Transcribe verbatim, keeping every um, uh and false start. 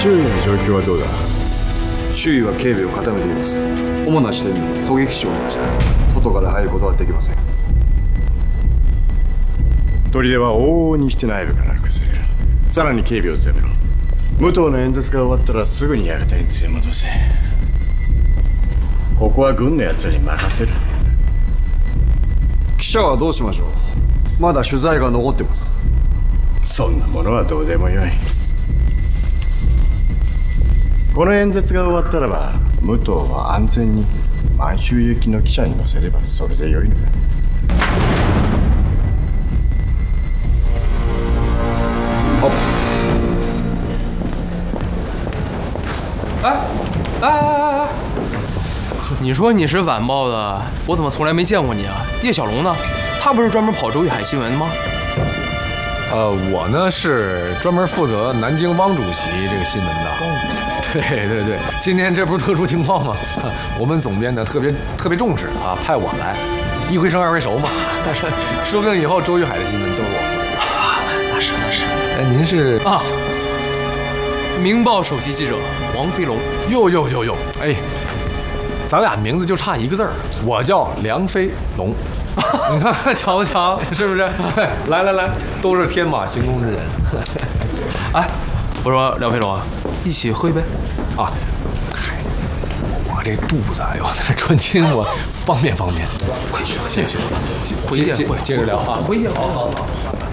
周囲の状況はどうだ？ 周囲は警備を固めています。主な支店に狙撃手を置きました。外から入ることはできません。 砦は往々にして内部から崩れる。さらに警備を強めろ。武藤の演説が終わったらすぐに館に連れ戻せ。ここは軍のやつらに任せる。 記者はどうしましょう？まだ取材が残ってます。 そんなものはどうでもよい。この演説が終わったらば武藤は安全に満州行きの汽車に乗せればそれでよいのだ。 哎哎哎哎！你说你是晚报的，我怎么从来没见过你啊？叶小龙呢？他不是专门跑周玉海新闻的吗？ 呃，我呢是专门负责南京汪主席这个新闻的。对对对，今天这不是特殊情况吗？我们总编呢特别特别重视啊，派我来，一回生二回熟嘛。说不定以后周玉海的新闻都是我负责的。 啊，那是那是。 哎，您是啊？《明报》首席记者王飞龙。 哟哟哟哟，哎，咱俩名字就差一个字儿，我叫梁飞龙。你看瞧不瞧，是不是？来来来，都是天马行空之人。 哎，我说梁飞龙啊，一起喝一杯啊？嗨，我这肚子哎呦，这穿亲我方便方便。 快去，谢谢。 回见，接着聊啊。 回见，好好好。